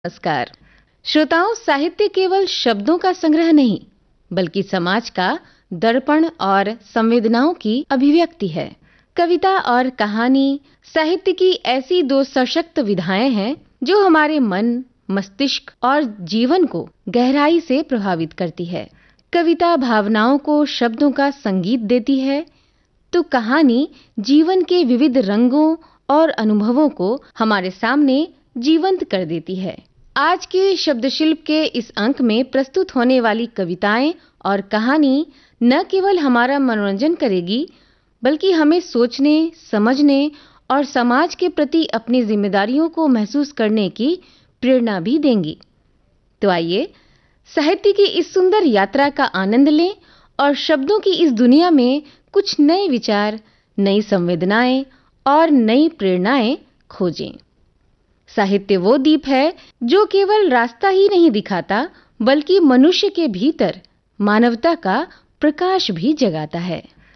नमस्कार श्रोताओं, साहित्य केवल शब्दों का संग्रह नहीं बल्कि समाज का दर्पण और संवेदनाओं की अभिव्यक्ति है। कविता और कहानी साहित्य की ऐसी दो सशक्त विधाएं हैं जो हमारे मन, मस्तिष्क और जीवन को गहराई से प्रभावित करती है। कविता भावनाओं को शब्दों का संगीत देती है, तो कहानी जीवन के विविध रंगों और अनुभवों को हमारे सामने जीवंत कर देती है। आज के शब्द शिल्प के इस अंक में प्रस्तुत होने वाली कविताएं और कहानी न केवल हमारा मनोरंजन करेगी बल्कि हमें सोचने, समझने और समाज के प्रति अपनी जिम्मेदारियों को महसूस करने की प्रेरणा भी देंगी। तो आइए साहित्य की इस सुंदर यात्रा का आनंद लें और शब्दों की इस दुनिया में कुछ नए विचार, नई संवेदनाएं और नई प्रेरणाएं खोजें। साहित्य वो दीप है जो केवल रास्ता ही नहीं दिखाता बल्कि मनुष्य के भीतर मानवता का प्रकाश भी जगाता है।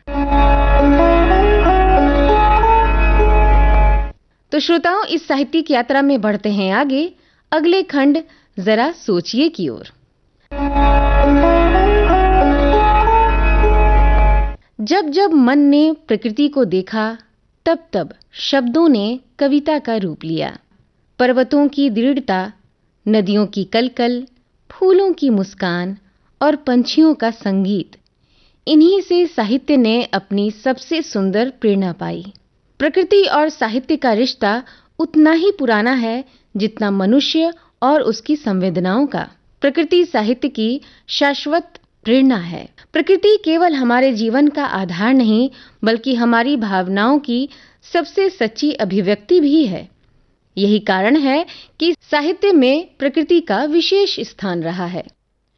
तो श्रोताओं, इस साहित्यिक यात्रा में बढ़ते हैं आगे। अगले खंड जरा सोचिए की ओर। जब जब मन ने प्रकृति को देखा तब तब शब्दों ने कविता का रूप लिया। पर्वतों की दृढ़ता, नदियों की कलकल, फूलों की मुस्कान और पंछियों का संगीत, इन्हीं से साहित्य ने अपनी सबसे सुंदर प्रेरणा पाई। प्रकृति और साहित्य का रिश्ता उतना ही पुराना है जितना मनुष्य और उसकी संवेदनाओं का। प्रकृति साहित्य की शाश्वत प्रेरणा है। प्रकृति केवल हमारे जीवन का आधार नहीं बल्कि हमारी भावनाओं की सबसे सच्ची अभिव्यक्ति भी है। यही कारण है कि साहित्य में प्रकृति का विशेष स्थान रहा है।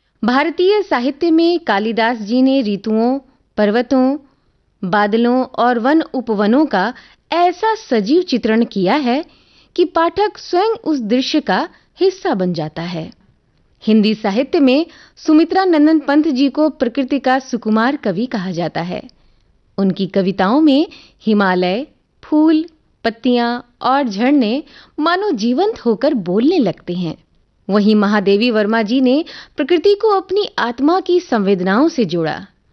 भारतीय साहित्य में कालिदास जी ने ऋतुओं, पर्वतों, बादलों और वन उपवनों का ऐसा सजीव चित्रण किया है कि पाठक स्वयं उस दृश्य का हिस्सा बन जाता है। हिंदी साहित्य में सुमित्रा नंदन पंत जी को प्रकृति का सुकुमार कवि कहा जाता है। उनकी कविताओं में हिमालय, फूल, पत्तियां और झरने मानो जीवंत होकर बोलने लगते हैं। वहीं महादेवी वर्मा जी ने प्रकृति को अपनी आत्मा की संवेदनाओं से जोड़ा,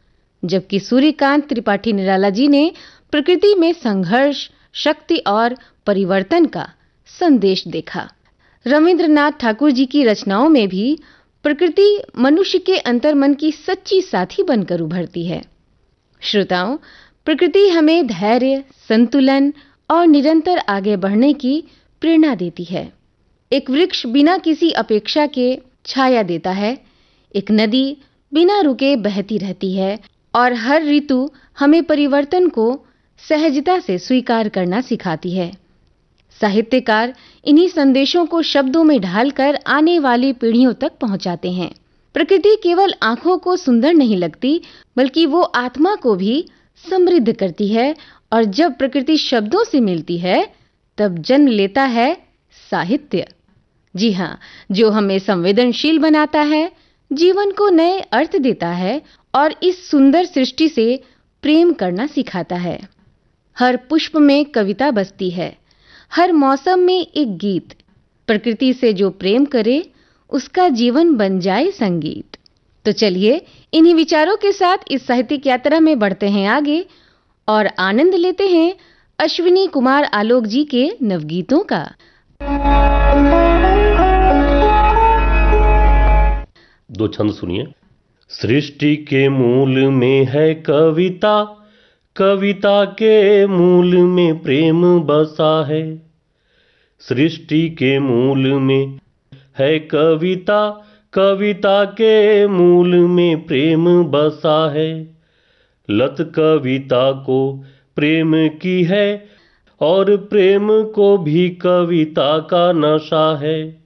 जबकि सूर्यकांत त्रिपाठी निराला जी ने प्रकृति में संघर्ष, शक्ति और परिवर्तन का संदेश देखा। रविंद्रनाथ ठाकुर जी की रचनाओं में भी प्रकृति मनुष्य के अंतर्मन की सच्ची साथी बनकर उभरती है। श्रोताओं, प्रकृति हमें धैर्य, संतुलन और निरंतर आगे बढ़ने की प्रेरणा देती है। एक वृक्ष बिना किसी अपेक्षा के छाया देता है, एक नदी बिना रुके बहती रहती है और हर ऋतु हमें परिवर्तन को सहजता से स्वीकार करना सिखाती है। साहित्यकार इन्हीं संदेशों को शब्दों में ढालकर आने वाली पीढ़ियों तक पहुंचाते हैं। प्रकृति केवल आंखों को सुंदर नहीं लगती बल्कि वो आत्मा को भी समृद्ध करती है, और जब प्रकृति शब्दों से मिलती है तब जन्म लेता है साहित्य। जी हाँ, जो हमें संवेदनशील बनाता है, जीवन को नए अर्थ देता है और इस सुंदर सृष्टि से प्रेम करना सिखाता है। हर पुष्प में कविता बसती है, हर मौसम में एक गीत। प्रकृति से जो प्रेम करे उसका जीवन बन जाए संगीत। तो चलिए इन्हीं विचारों के साथ इस साहित्यिक यात्रा में बढ़ते हैं आगे और आनंद लेते हैं अश्विनी कुमार आलोक जी के नवगीतों का। दो छंद सुनिए। सृष्टि के मूल में है कविता, कविता के मूल में प्रेम बसा है। सृष्टि के मूल में है कविता, कविता के मूल में प्रेम बसा है। लत कविता को प्रेम की है और प्रेम को भी कविता का नशा है।